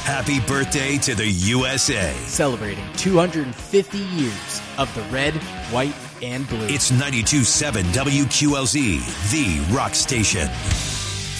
Happy birthday to the USA. Celebrating 250 years of the red, white, and blue. It's 92.7 WQLZ, the rock station.